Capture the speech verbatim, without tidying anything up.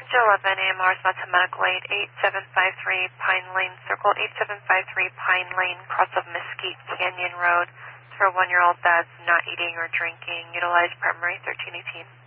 to eleven A M hours, not to medical aid, eight seven five three Pine Lane Circle, eight seven five three Pine Lane, cross of Mesquite Canyon Road. It's for a one-year-old that's not eating or drinking. Utilize primary thirteen eighteen.